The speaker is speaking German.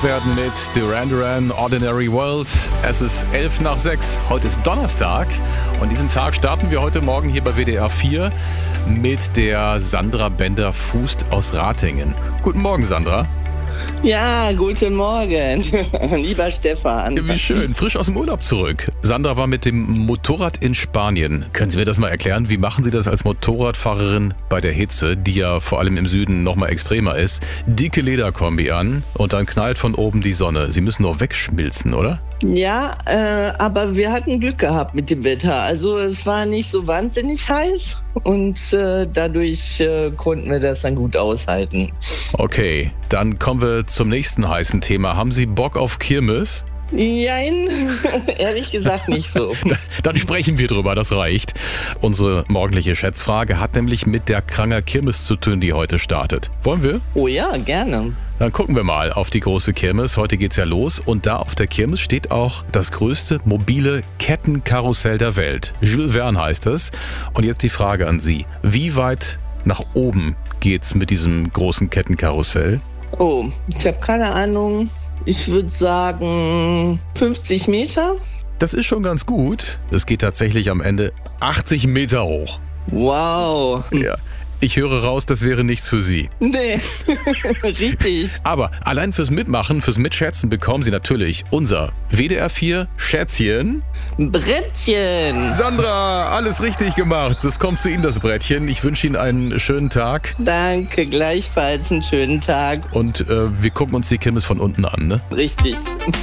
werden mit Duran Duran, Ordinary World. Es ist 5:11. Heute ist Donnerstag und diesen Tag starten wir heute Morgen hier bei WDR 4 mit der Sandra Bender-Fußt aus Ratingen. Guten Morgen, Sandra. Ja, guten Morgen, lieber Stefan. Wie schön, frisch aus dem Urlaub zurück. Sandra war mit dem Motorrad in Spanien. Können Sie mir das mal erklären? Wie machen Sie das als Motorradfahrerin bei der Hitze, die ja vor allem im Süden noch mal extremer ist? Dicke Lederkombi an und dann knallt von oben die Sonne. Sie müssen doch wegschmilzen, oder? Ja, aber wir hatten Glück gehabt mit dem Wetter. Also es war nicht so wahnsinnig heiß und dadurch konnten wir das dann gut aushalten. Okay, dann kommen wir zum nächsten heißen Thema. Haben Sie Bock auf Kirmes? Nein, ehrlich gesagt nicht so. Dann sprechen wir drüber, das reicht. Unsere morgendliche Schätzfrage hat nämlich mit der Kranger Kirmes zu tun, die heute startet. Wollen wir? Oh ja, gerne. Dann gucken wir mal auf die große Kirmes. Heute geht's ja los und da auf der Kirmes steht auch das größte mobile Kettenkarussell der Welt. Jules Verne heißt es. Und jetzt die Frage an Sie. Wie weit nach oben geht's mit diesem großen Kettenkarussell? Oh, ich habe keine Ahnung. Ich würde sagen 50 Meter. Das ist schon ganz gut. Es geht tatsächlich am Ende 80 Meter hoch. Wow. Ja. Ich höre raus, das wäre nichts für Sie. Nee, richtig. Aber allein fürs Mitmachen, fürs Mitschätzen bekommen Sie natürlich unser WDR 4 Schätzchen. Brettchen. Sandra, alles richtig gemacht. Es kommt zu Ihnen das Brettchen. Ich wünsche Ihnen einen schönen Tag. Danke, gleichfalls einen schönen Tag. Und wir gucken uns die Kirmes von unten an, ne? Richtig.